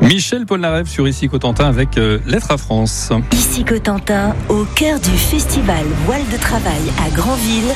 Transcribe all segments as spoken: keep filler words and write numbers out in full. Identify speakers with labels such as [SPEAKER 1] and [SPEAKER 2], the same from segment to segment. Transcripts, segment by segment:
[SPEAKER 1] Michel Polnareff sur Ici Cotentin avec euh, Lettres à France.
[SPEAKER 2] Ici Cotentin, au cœur du festival Voile de Travail à Granville,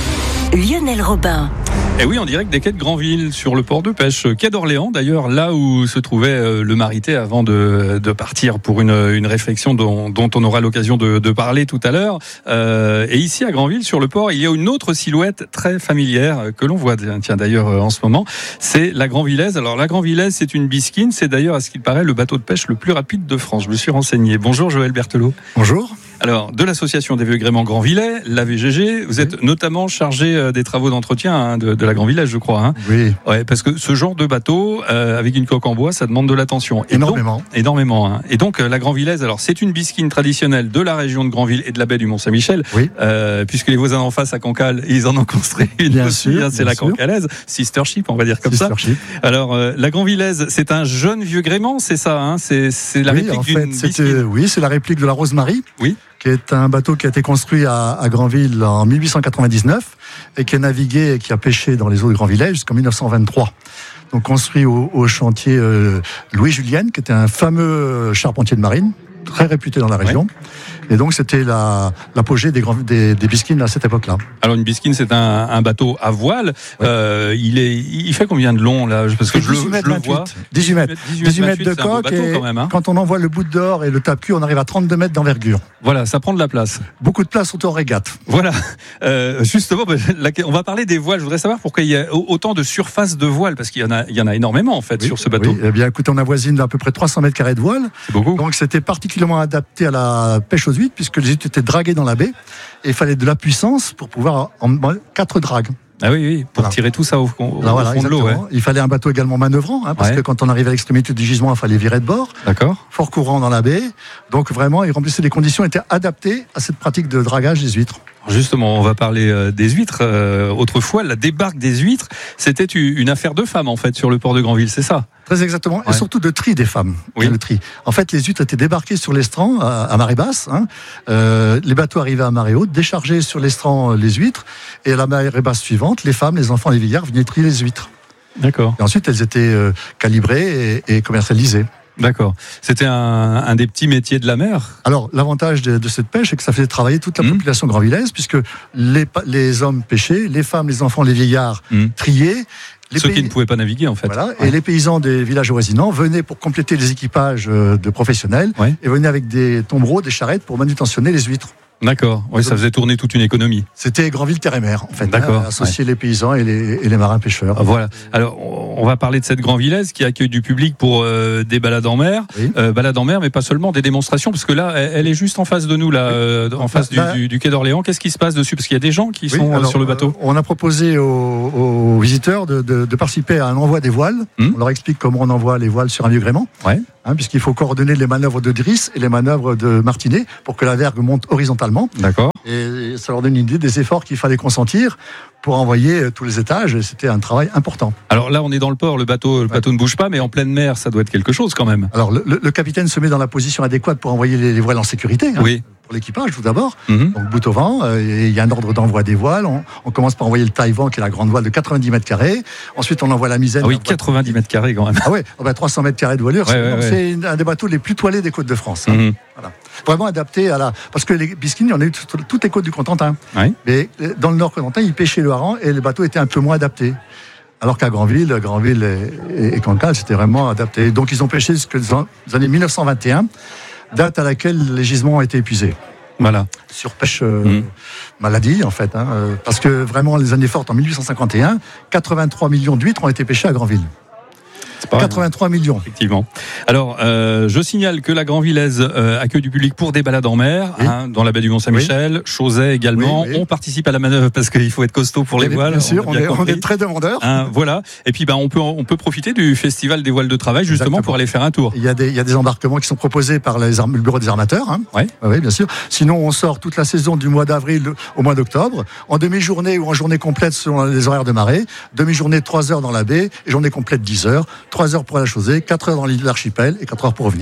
[SPEAKER 2] Lionel Robin.
[SPEAKER 1] Et oui, en direct des quais de Granville, sur le port de pêche, quai d'Orléans d'ailleurs, là où se trouvait euh, le Marité avant de, de partir pour une, une réflexion dont, dont on aura l'occasion de, de parler tout à l'heure. Euh, et ici à Granville, sur le port, il y a une autre silhouette très familière que l'on voit tiens, d'ailleurs en ce moment, c'est la Granvillaise. Alors la Granvillaise, c'est une bisquine, c'est d'ailleurs à ce qu'il paraît le bateau de pêche le plus rapide de France. Je me suis renseigné. Bonjour Joël Berthelot.
[SPEAKER 3] Bonjour.
[SPEAKER 1] Alors, de l'association des vieux gréments Granvillais, la V G G, vous êtes oui. notamment chargé des travaux d'entretien hein, de, de la Granvillaise, je crois. Hein.
[SPEAKER 3] Oui.
[SPEAKER 1] Ouais, parce que ce genre de bateau, euh, avec une coque en bois, ça demande de l'attention. Et
[SPEAKER 3] énormément.
[SPEAKER 1] Donc, énormément. Hein. Et donc, la Granvillaise, alors c'est une bisquine traditionnelle de la région de Granville et de la baie du Mont-Saint-Michel,
[SPEAKER 3] oui.
[SPEAKER 1] euh, puisque les voisins en face à Cancale, ils en ont construit une
[SPEAKER 3] bien
[SPEAKER 1] aussi,
[SPEAKER 3] sûr,
[SPEAKER 1] hein, c'est
[SPEAKER 3] bien
[SPEAKER 1] la
[SPEAKER 3] sûr.
[SPEAKER 1] Cancalaise, sister ship, on va dire comme
[SPEAKER 3] sister
[SPEAKER 1] ça.
[SPEAKER 3] Ship.
[SPEAKER 1] Alors, euh, la Granvillaise, c'est un jeune vieux gréement, c'est ça, hein, c'est, c'est la
[SPEAKER 3] oui,
[SPEAKER 1] réplique
[SPEAKER 3] en
[SPEAKER 1] d'une
[SPEAKER 3] fait,
[SPEAKER 1] bisquine.
[SPEAKER 3] Oui, c'est la réplique de la Rosemarie.
[SPEAKER 1] Oui.
[SPEAKER 3] Qui est un bateau qui a été construit à, à Granville en mille huit cent quatre-vingt-dix-neuf et qui a navigué et qui a pêché dans les eaux de Granvillais jusqu'en mille neuf cent vingt-trois. Donc construit au, au chantier euh, Louis Julienne, qui était un fameux charpentier de marine, très réputé dans la région. Ouais. Et donc c'était la, l'apogée des, des, des bisquines à cette époque-là.
[SPEAKER 1] Alors une bisquine, c'est un, un bateau à voile. Ouais. Euh, il est, il fait combien de long là? Parce que je,
[SPEAKER 3] dix-huit mètres,
[SPEAKER 1] je le vois.
[SPEAKER 3] dix-huit mètres. dix-huit mètres de coque. Et
[SPEAKER 1] quand, même, hein.
[SPEAKER 3] Quand on envoie le bout de dehors et le tape-cul, on arrive à trente-deux mètres d'envergure.
[SPEAKER 1] Voilà, ça prend de la place.
[SPEAKER 3] Beaucoup de place surtout en régate.
[SPEAKER 1] Voilà. Euh, justement, on va parler des voiles. Je voudrais savoir pourquoi il y a autant de surface de voiles, parce qu'il y en a, il y en a énormément en fait
[SPEAKER 3] oui,
[SPEAKER 1] sur ce bateau.
[SPEAKER 3] Oui. Eh bien, écoutez, on avoisine d'à peu près trois cents mètres carrés de voile.
[SPEAKER 1] C'est beaucoup.
[SPEAKER 3] Donc c'était particulièrement adapté à la pêche aux huîtres, puisque les huîtres étaient draguées dans la baie et il fallait de la puissance pour pouvoir en quatre dragues.
[SPEAKER 1] Ah oui, oui, pour voilà. tirer tout ça au, au, Là, voilà, au fond de l'eau. Ouais.
[SPEAKER 3] Il fallait un bateau également manœuvrant, hein, parce ouais. que quand on arrivait à l'extrémité du gisement, il fallait virer de bord.
[SPEAKER 1] D'accord.
[SPEAKER 3] Fort courant dans la baie. Donc vraiment, il remplissait les conditions, étaient adaptées à cette pratique de dragage des huîtres.
[SPEAKER 1] Justement, on va parler euh, des huîtres. Euh, autrefois, la débarque des huîtres, c'était une affaire de femmes, en fait, sur le port de Granville, c'est ça?
[SPEAKER 3] Très exactement, ouais. Et surtout de tri des femmes.
[SPEAKER 1] Oui.
[SPEAKER 3] Le tri. En fait, les huîtres étaient débarquées sur l'estran à, à marée basse. Hein. Euh, les bateaux arrivaient à marée haute, déchargeaient sur l'estran les huîtres, et à la marée basse suivante, les femmes, les enfants, les vieillards venaient trier les huîtres.
[SPEAKER 1] D'accord.
[SPEAKER 3] Et ensuite, elles étaient euh, calibrées et, et commercialisées.
[SPEAKER 1] D'accord. C'était un, un des petits métiers de la mer.
[SPEAKER 3] Alors, l'avantage de, de cette pêche, c'est que ça faisait travailler toute la mmh. population granvillaise, puisque les, les hommes pêchaient, les femmes, les enfants, les vieillards mmh. triaient.
[SPEAKER 1] Les Ceux pays... qui ne pouvaient pas naviguer, en fait.
[SPEAKER 3] Voilà. Ouais. Et les paysans des villages avoisinants venaient pour compléter les équipages de professionnels ouais. et venaient avec des tombereaux, des charrettes pour manutentionner les huîtres.
[SPEAKER 1] D'accord, oui, ça faisait tourner toute une économie.
[SPEAKER 3] C'était Granville terre et mer, en fait,
[SPEAKER 1] d'accord,
[SPEAKER 3] hein, associer
[SPEAKER 1] ouais.
[SPEAKER 3] les paysans et les, et les marins pêcheurs.
[SPEAKER 1] Ah, voilà. Alors, on va parler de cette Granvillaise qui accueille du public pour euh, des balades en mer, oui. euh, balades en mer, mais pas seulement des démonstrations, parce que là, elle est juste en face de nous, là, euh, en face bah, du, du, du quai d'Orléans. Qu'est-ce qui se passe dessus? Parce qu'il y a des gens qui oui, sont alors, sur le bateau.
[SPEAKER 3] Euh, on a proposé aux, aux visiteurs de, de, de participer à un envoi des voiles. Hum. On leur explique comment on envoie les voiles sur un vieux gréement.
[SPEAKER 1] Ouais.
[SPEAKER 3] Hein, puisqu'il faut coordonner les manœuvres de drisse et les manœuvres de martinet pour que la vergue monte horizontalement.
[SPEAKER 1] D'accord.
[SPEAKER 3] Et ça leur donne une idée des efforts qu'il fallait consentir pour envoyer tous les étages. Et c'était un travail important.
[SPEAKER 1] Alors là, on est dans le port, le bateau, le bateau ouais. ne bouge pas, mais en pleine mer, ça doit être quelque chose quand même.
[SPEAKER 3] Alors le, le capitaine se met dans la position adéquate pour envoyer les, les voiles en sécurité. Hein.
[SPEAKER 1] Oui.
[SPEAKER 3] Pour l'équipage, tout d'abord.
[SPEAKER 1] Mm-hmm.
[SPEAKER 3] Donc, bout au vent, euh, et il y a un ordre d'envoi des voiles. On, on commence par envoyer le taille-vent, qui est la grande voile de quatre-vingt-dix mètres carrés. Ensuite, on envoie la misaine.
[SPEAKER 1] Ah oui, quatre-vingt-dix mètres carrés quand même.
[SPEAKER 3] Ah oui, oh ben, trois cents mètres carrés de voilure.
[SPEAKER 1] Ouais,
[SPEAKER 3] c'est,
[SPEAKER 1] ouais,
[SPEAKER 3] c'est
[SPEAKER 1] ouais.
[SPEAKER 3] un des bateaux les plus toilés des côtes de France. Hein.
[SPEAKER 1] Mm-hmm.
[SPEAKER 3] Voilà. Vraiment adapté à la. Parce que les bisquines, il y en a eu toutes les côtes du Cotentin.
[SPEAKER 1] Oui.
[SPEAKER 3] Mais dans le nord Cotentin, ils pêchaient le hareng et les bateaux étaient un peu moins adaptés. Alors qu'à Granville, Granville et, et, et Cancale, c'était vraiment adapté. Donc, ils ont pêché jusqu'aux années mille neuf cent vingt et un, date à laquelle les gisements ont été épuisés.
[SPEAKER 1] Voilà.
[SPEAKER 3] Sur pêche euh, mmh. maladie, en fait. Hein, euh, parce que vraiment, les années fortes, en mille huit cent cinquante et un, quatre-vingt-trois millions d'huîtres ont été pêchées à Granville. quatre-vingt-trois millions.
[SPEAKER 1] Effectivement. Alors, euh, je signale que la Granvillaise euh, accueille du public pour des balades en mer, oui. hein, dans la baie du Mont-Saint-Michel, oui. Chauzet également. Oui, oui. On participe à la manœuvre parce qu'il faut être costaud pour les
[SPEAKER 3] bien
[SPEAKER 1] voiles.
[SPEAKER 3] Bien sûr, on, on, est, on est très demandeurs.
[SPEAKER 1] Hein, voilà. Et puis, bah, on peut, on peut profiter du festival des voiles de travail justement Exactement. Pour aller faire un tour.
[SPEAKER 3] Il y a des, il y a des embarquements qui sont proposés par les armes, le bureau des armateurs. Hein.
[SPEAKER 1] Oui.
[SPEAKER 3] Oui, bien sûr. Sinon, on sort toute la saison du mois d'avril au mois d'octobre, en demi-journée ou en journée complète selon les horaires de marée. Demi-journée trois heures dans la baie et journée complète dix heures. trois heures pour la Chauzet, quatre heures dans l'archipel et quatre heures pour revenir.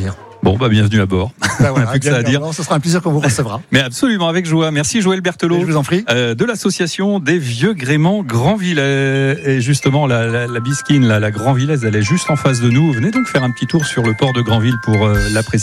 [SPEAKER 1] Bon, bah bienvenue à bord.
[SPEAKER 3] Ben voilà,
[SPEAKER 1] plus que ça à dire.
[SPEAKER 3] Alors, ce sera un plaisir qu'on vous recevra.
[SPEAKER 1] Mais absolument, avec joie. Merci Joël Berthelot.
[SPEAKER 3] Je vous en prie.
[SPEAKER 1] Euh, de l'association des Vieux Gréments Grandvillais. Et justement, la, la, la bisquine, la, la Grandvillaise, elle est juste en face de nous. Venez donc faire un petit tour sur le port de Granville pour euh, l'apprécier.